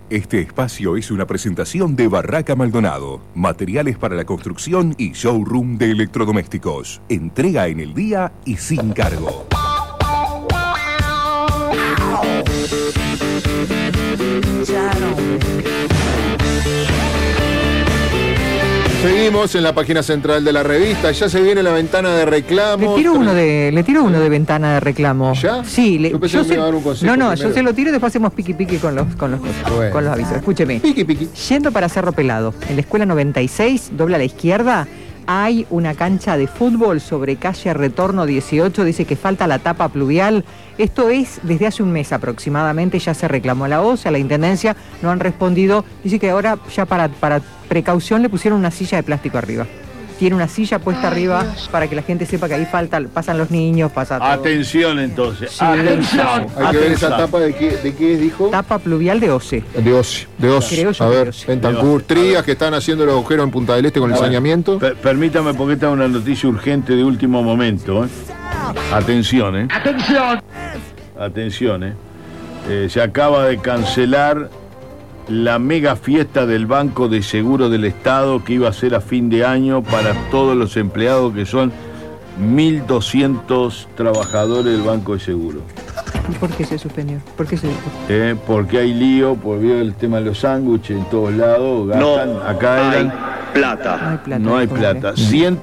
Este espacio es una presentación de Barraca Maldonado, materiales para la construcción y showroom de electrodomésticos. Entrega en el día y sin cargo. Seguimos en la página central de la revista. Ya se viene la ventana de reclamos. Le tiro uno de ventana de reclamo. ¿Ya? Sí, yo se lo tiro y después hacemos piqui con los avisos. Escúcheme. Piqui. Yendo para Cerro Pelado, en la escuela 96, dobla a la izquierda, hay una cancha de fútbol sobre calle Retorno 18, dice que falta la tapa pluvial. Esto es desde hace un mes aproximadamente, ya se reclamó a la OCE, a la Intendencia, no han respondido. Dice que ahora ya para precaución le pusieron una silla de plástico arriba. Tiene una silla puesta arriba para que la gente sepa que ahí pasan los niños, pasa todo. Atención entonces, Sí. atención. Hay que ver esa tapa de qué es, dijo. Tapa pluvial de OCE. De OCE. Creo yo A que ver, de OCE. Bentancur, Trías, que están haciendo el agujero en Punta del Este con el saneamiento. Permítame porque esta es una noticia urgente de último momento. Atención, Atención, se acaba de cancelar la mega fiesta del Banco de Seguro del Estado que iba a ser a fin de año para todos los empleados, que son 1.200 trabajadores del Banco de Seguro. ¿Y por qué se suspendió? Porque hay lío, por el tema de los sándwiches en todos lados. Gastan, acá eran plata. No hay plata.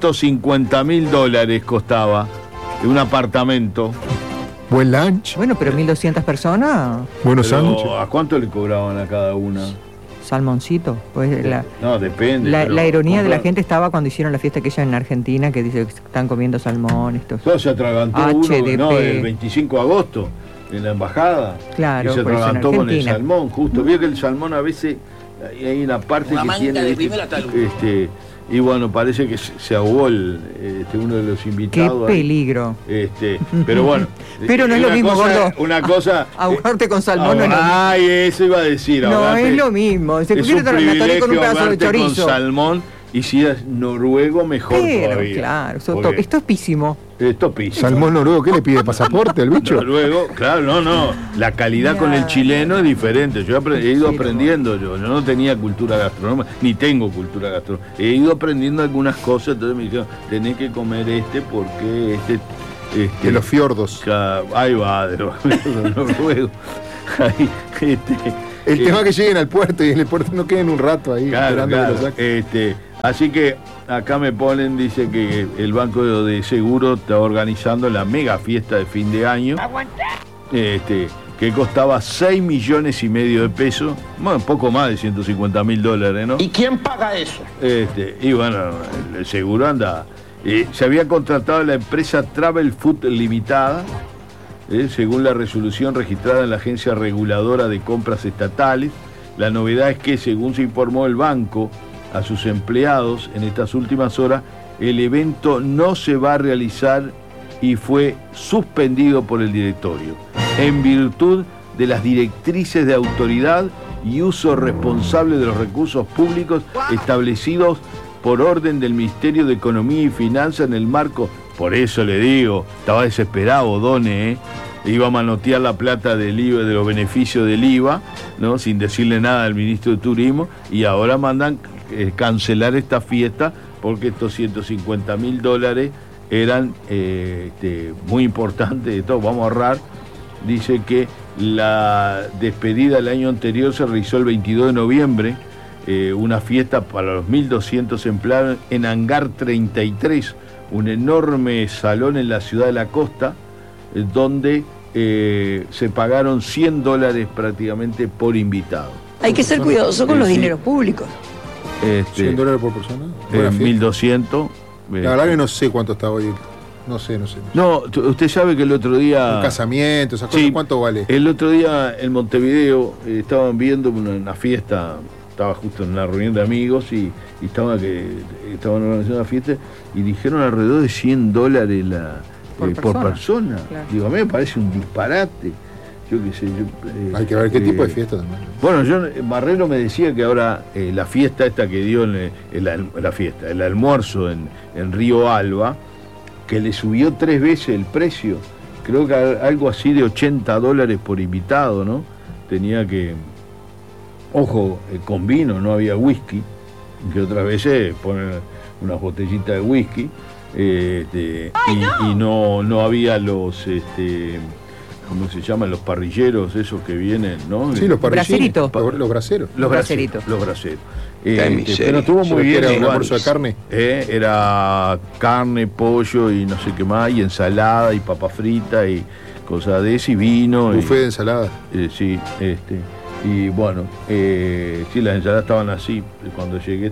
$150.000 costaba un apartamento. Buen lunch. Bueno, pero 1.200 personas. Buenos sándwiches. ¿A cuánto le cobraban a cada una? Salmoncito. Pues No, depende. La ironía de la gente estaba cuando hicieron la fiesta aquella en Argentina, que dice que están comiendo salmón. Todo se atragantó el 25 de agosto en la embajada. Claro, y se atragantó con el salmón, justo. Vio que el salmón a veces hay una parte que tiene. Y bueno, parece que se ahogó uno de los invitados. ¡Qué peligro! Pero bueno. Pero no es lo mismo, gordo. Una cosa. Ahogarte con salmón no es lo mismo. Ay, eso iba a decir. No es lo mismo. Se es un privilegio con un pedazo de chorizo. Con salmón, y si es noruego, mejor todavía. Claro, esto es písimo. Salmón noruego, ¿qué le pide? ¿Pasaporte el bicho? Noruego, claro, no. La calidad con el chileno es diferente. Yo he ido aprendiendo. Yo no tenía cultura gastronómica, ni tengo cultura gastronómica. He ido aprendiendo algunas cosas, entonces me dijeron, tenés que comer porque de los fiordos. Ahí va, de los noruegos. El tema es que lleguen al puerto y en el puerto no queden un rato ahí esperando que lo saquen. Así que acá me ponen, dice que el Banco de Seguro está organizando la mega fiesta de fin de año. Que costaba 6,5 millones de pesos, bueno, poco más de $150.000, ¿no? ¿Y quién paga eso? Y bueno, el seguro anda. Se había contratado a la empresa Travel Food Limitada, según la resolución registrada en la Agencia Reguladora de Compras Estatales. La novedad es que, según se informó el banco a sus empleados en estas últimas horas, el evento no se va a realizar y fue suspendido por el directorio, en virtud de las directrices de autoridad y uso responsable de los recursos públicos establecidos por orden del Ministerio de Economía y Finanzas en el marco. Por eso le digo, estaba desesperado Done, iba a manotear la plata del IVA, de los beneficios del IVA, ¿no? Sin decirle nada al ministro de Turismo, y ahora mandan cancelar esta fiesta porque estos $150.000 eran muy importantes. De todo, vamos a ahorrar. Dice que la despedida del año anterior se realizó el 22 de noviembre, una fiesta para los 1.200 empleados en Hangar 33, un enorme salón en la ciudad de la costa, donde se pagaron $100 prácticamente por invitado. Hay que ser cuidadoso con los dineros públicos. $100 por persona. 1.200. La verdad que no sé cuánto está hoy. No sé. No, usted sabe que el otro día. Un casamiento, esas cosas, ¿cuánto vale? El otro día en Montevideo estaban viendo una fiesta. Estaba justo en una reunión de amigos y estaban organizando una fiesta y dijeron alrededor de $100 por persona. Claro. Digo, a mí me parece un disparate. Yo qué sé. Hay que ver qué tipo de fiesta también. Bueno, Marrero me decía que ahora la fiesta esta que dio el almuerzo en Río Alba, que le subió 3 veces el precio. Creo que algo así de $80 por invitado, ¿no? Tenía que Ojo, con vino, no había whisky, que otras veces ponen unas botellitas de whisky, y no había los, ¿cómo se llaman? Los parrilleros, esos que vienen, ¿no? Sí, los parrilleros. Los braceros. Los braceritos. Los braceros. Pero estuvo muy bien. ¿Era un almuerzo de carne? Era carne, pollo y no sé qué más, y ensalada, y papa frita, y cosas de ese, y vino. Buffet de ensalada. Sí, y bueno, sí, las ensaladas estaban así. Cuando llegué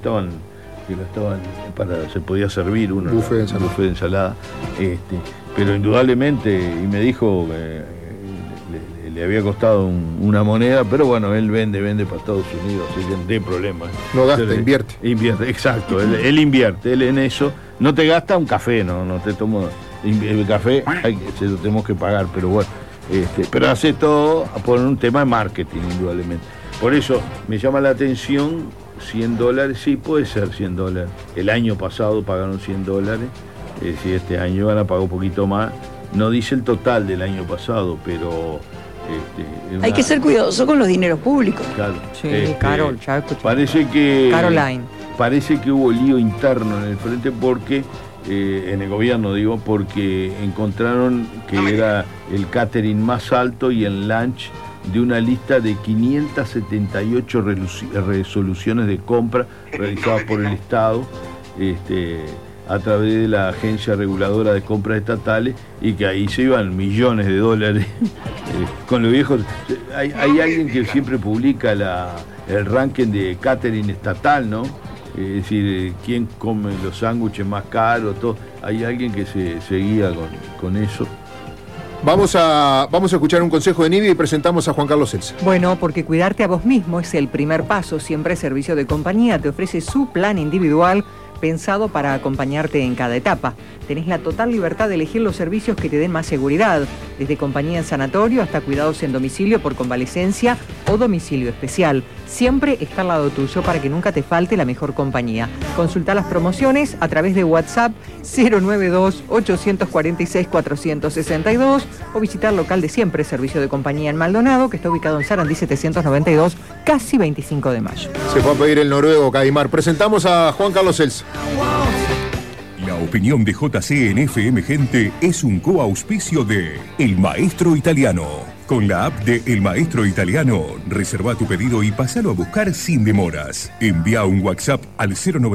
se podía servir uno. Buffet de ensalada. Pero indudablemente, y me dijo le había costado una moneda, pero bueno, él vende para Estados Unidos, así que no tiene problema. No gasta, invierte. Invierte, exacto, él invierte, él en eso. No te gasta un café, no te tomo el café, se lo tenemos que pagar, pero bueno, pero hace todo por un tema de marketing, indudablemente. Por eso me llama la atención, $100, sí, puede ser $100. El año pasado pagaron $100, si este año van a pagar un poquito más. No dice el total del año pasado, pero hay que ser cuidadoso con los dineros públicos. Claro. Sí, Carol, ya escuché. Parece que hubo lío interno en el frente porque en el gobierno, digo, porque encontraron que era el catering más alto y el lunch de una lista de 578 resoluciones de compra realizadas por el Estado a través de la Agencia Reguladora de Compras Estatales, y que ahí se iban millones de dólares con los viejos. Hay alguien que siempre publica el ranking de catering estatal, ¿no? Es decir, quién come los sándwiches más caros, todo. Hay alguien que se guía con eso. Vamos a escuchar un consejo de Nidia y presentamos a Juan Carlos Celsa. Bueno, porque cuidarte a vos mismo es el primer paso. Siempre Servicio de Compañía te ofrece su plan individual pensado para acompañarte en cada etapa. Tenés la total libertad de elegir los servicios que te den más seguridad, desde compañía en sanatorio hasta cuidados en domicilio por convalecencia o domicilio especial. Siempre está al lado tuyo para que nunca te falte la mejor compañía. Consulta las promociones a través de WhatsApp 092-846-462 o visitar local de Siempre Servicio de Compañía en Maldonado, que está ubicado en Sarandí 792, casi 25 de mayo. Se fue a pedir el noruego, Caimar. Presentamos a Juan Carlos Celsa. La opinión de JC en FM Gente es un coauspicio de El Maestro Italiano. Con la app de El Maestro Italiano, reserva tu pedido y pásalo a buscar sin demoras. Envía un WhatsApp al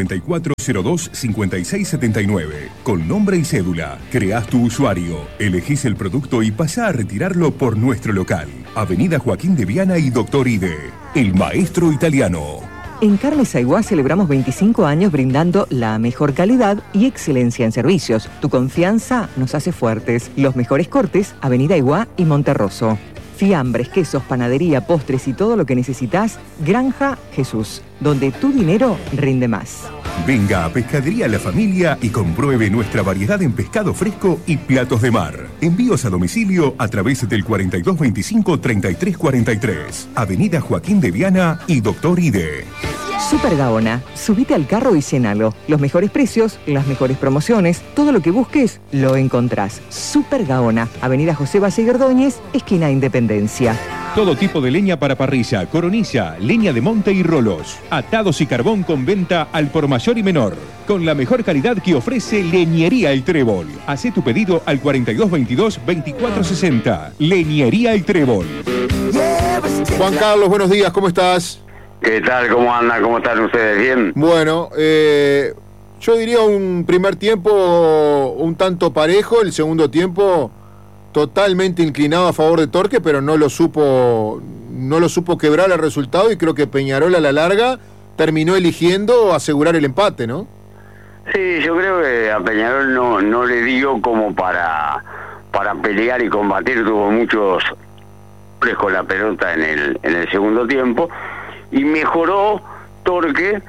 094-02-5679 con nombre y cédula. Creás tu usuario, elegís el producto y pasá a retirarlo por nuestro local. Avenida Joaquín de Viana y Doctor Ide. El Maestro Italiano. En Carnes Aiguá celebramos 25 años brindando la mejor calidad y excelencia en servicios. Tu confianza nos hace fuertes. Los mejores cortes, Avenida Aiguá y Monterroso. Fiambres, quesos, panadería, postres y todo lo que necesitas, Granja Jesús, donde tu dinero rinde más. Venga a Pescadería La Familia y compruebe nuestra variedad en pescado fresco y platos de mar. Envíos a domicilio a través del 4225-3343. Avenida Joaquín de Viana y Doctor Ide. Super Gaona, subite al carro y llénalo. Los mejores precios, las mejores promociones, todo lo que busques, lo encontrás. Super Gaona, Avenida José Valle y Ordóñez, esquina Independencia. Todo tipo de leña para parrilla, coronilla, leña de monte y rolos. Atados y carbón con venta al por mayor y menor. Con la mejor calidad que ofrece Leñería El Trébol. Hacé tu pedido al 4222-2460. Leñería El Trébol. Juan Carlos, buenos días, ¿cómo estás? ¿Qué tal? ¿Cómo andan? ¿Cómo están ustedes? ¿Bien? Bueno, yo diría un primer tiempo un tanto parejo, el segundo tiempo totalmente inclinado a favor de Torque, pero no lo supo quebrar el resultado, y creo que Peñarol a la larga terminó eligiendo asegurar el empate, ¿no? Sí, yo creo que a Peñarol no le dio como para pelear y combatir, tuvo muchos hombres con la pelota en el segundo tiempo, y mejoró Torque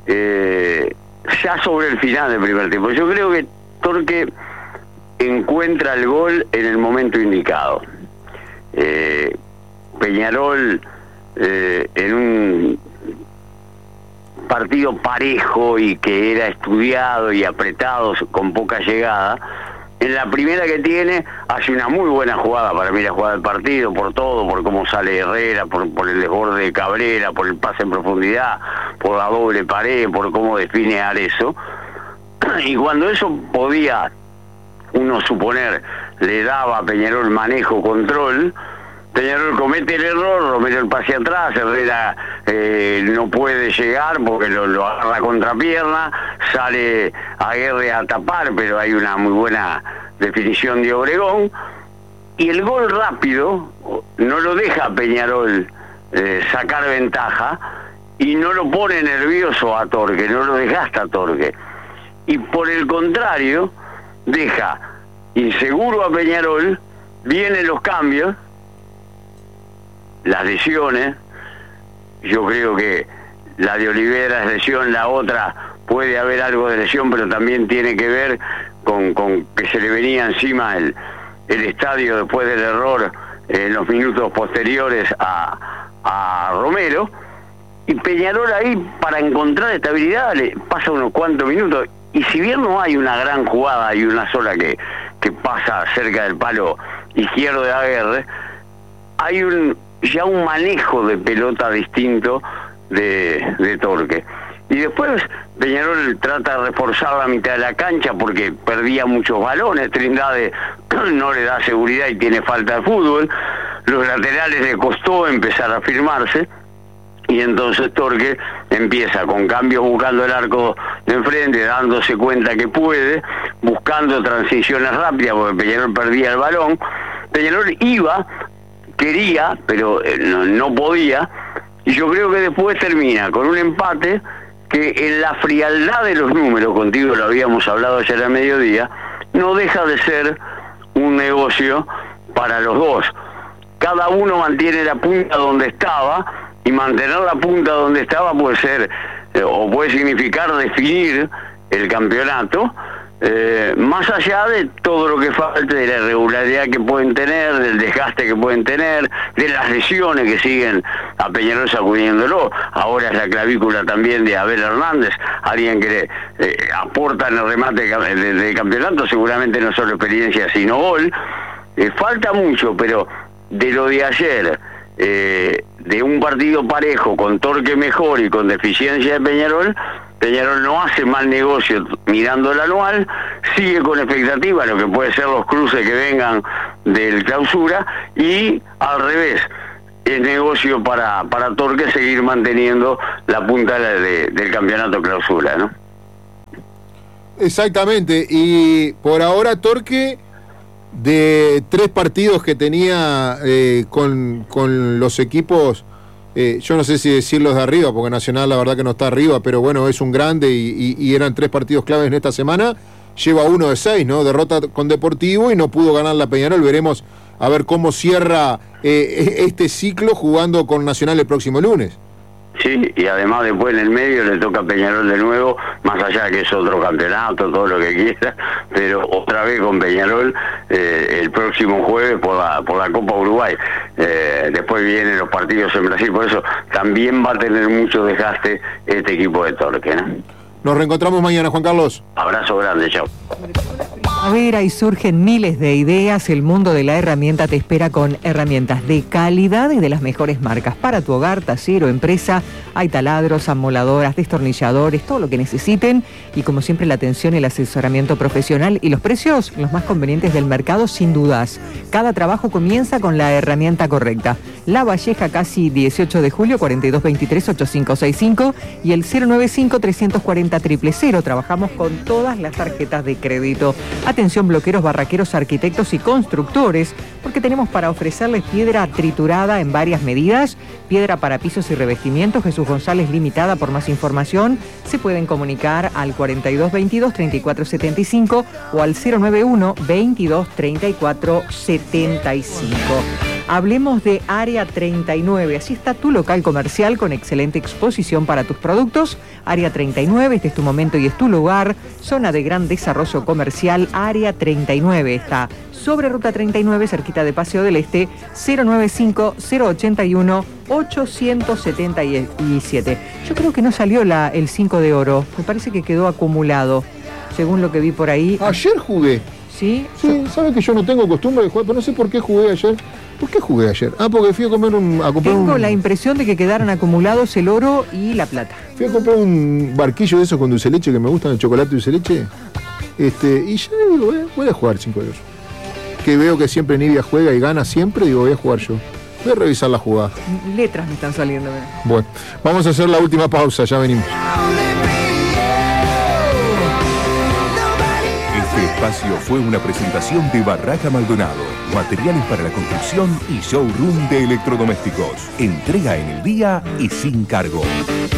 ya sobre el final del primer tiempo. Yo creo que Torque encuentra el gol en el momento indicado. Peñarol en un partido parejo y que era estudiado y apretado con poca llegada, En la primera que tiene, hace una muy buena jugada, para mí la jugada del partido, por todo, por cómo sale Herrera, por el desborde de Cabrera, por el pase en profundidad, por la doble pared, por cómo define a Arezzo. Y cuando eso podía, uno suponer, le daba a Peñarol manejo, control, Peñarol comete el error, Romero el pase atrás, Herrera no puede llegar porque lo agarra a contrapierna, sale Aguirre a tapar, pero hay una muy buena definición de Obregón, y el gol rápido no lo deja a Peñarol sacar ventaja, y no lo pone nervioso a Torque, no lo desgasta a Torque, y por el contrario, deja inseguro a Peñarol, vienen los cambios, las lesiones. Yo creo que la de Olivera es lesión, la otra puede haber algo de lesión, pero también tiene que ver con que se le venía encima el estadio después del error en los minutos posteriores a Romero, y Peñarol ahí, para encontrar estabilidad, le pasa unos cuantos minutos, y si bien no hay una gran jugada, hay una sola que pasa cerca del palo izquierdo de Aguirre, hay ya un manejo de pelota distinto de Torque. Y después Peñarol trata de reforzar la mitad de la cancha porque perdía muchos balones, Trindade no le da seguridad y tiene falta de fútbol, los laterales le costó empezar a firmarse, y entonces Torque empieza con cambios buscando el arco de enfrente, dándose cuenta que puede, buscando transiciones rápidas porque Peñarol perdía el balón. Peñarol quería, pero no podía, y yo creo que después termina con un empate que en la frialdad de los números, contigo lo habíamos hablado ayer a mediodía, no deja de ser un negocio para los dos. Cada uno mantiene la punta donde estaba, y mantener la punta donde estaba puede ser, o puede significar definir el campeonato, más allá de todo lo que falte, de la irregularidad que pueden tener, del desgaste que pueden tener, de las lesiones que siguen a Peñarol sacudiéndolo. Ahora es la clavícula también de Abel Hernández, alguien que le aporta en el remate del campeonato, seguramente no solo experiencia sino gol. Falta mucho, pero de lo de ayer, de un partido parejo, con Torque mejor y con deficiencia de Peñarol no hace mal negocio mirando el anual, sigue con expectativa lo que puede ser los cruces que vengan del clausura, y al revés, es negocio para Torque seguir manteniendo la punta del campeonato clausura, ¿no? Exactamente, y por ahora Torque, de 3 partidos que tenía con los equipos, yo no sé si decirlos de arriba, porque Nacional la verdad que no está arriba, pero bueno, es un grande y eran 3 partidos claves en esta semana, lleva 1 de 6, ¿no? Derrota con Deportivo y no pudo ganar la Peñarol. Veremos a ver cómo cierra este ciclo jugando con Nacional el próximo lunes. Sí, y además después en el medio le toca a Peñarol de nuevo, más allá de que es otro campeonato, todo lo que quiera, pero otra vez con Peñarol el próximo jueves por la Copa Uruguay. Después vienen los partidos en Brasil, por eso también va a tener mucho desgaste este equipo de Torque, ¿no? Nos reencontramos mañana, Juan Carlos. Abrazo grande, chao. Ahí surgen miles de ideas. El mundo de la herramienta te espera con herramientas de calidad y de las mejores marcas. Para tu hogar, taller o empresa, hay taladros, amoladoras, destornilladores, todo lo que necesiten. Y como siempre, la atención y el asesoramiento profesional y los precios, los más convenientes del mercado, sin dudas. Cada trabajo comienza con la herramienta correcta. La Valleja, casi 18 de julio, 4223-8565 y el 095-340-000. Trabajamos con todas las tarjetas de crédito. Atención bloqueros, barraqueros, arquitectos y constructores, porque tenemos para ofrecerles piedra triturada en varias medidas, piedra para pisos y revestimientos. Jesús González Limitada. Por más información se pueden comunicar al 4222-3475 o al 091-2234-75. Hablemos de Área 39, así está tu local comercial con excelente exposición para tus productos. Área 39, este es tu momento y es tu lugar. Zona de gran desarrollo comercial, Área 39, está sobre Ruta 39, cerquita de Paseo del Este, 095-081-877. Yo creo que no salió el 5 de oro, me parece que quedó acumulado, según lo que vi por ahí. Ayer jugué. ¿Sí? Sí, ¿sabes que yo no tengo costumbre de jugar? Pero no sé por qué jugué ayer. ¿Por qué jugué ayer? Ah, porque fui a comer Tengo la impresión de que quedaron acumulados el oro y la plata. Fui a comprar un barquillo de esos con dulce de leche que me gustan, el chocolate dulce de leche. Y ya digo, voy a jugar 5 euros. Que veo que siempre Nibia juega y gana siempre, digo, voy a jugar yo. Voy a revisar la jugada. Letras me están saliendo. Bueno, vamos a hacer la última pausa, ya venimos. Este espacio fue una presentación de Barraca Maldonado, materiales para la construcción y showroom de electrodomésticos. Entrega en el día y sin cargo.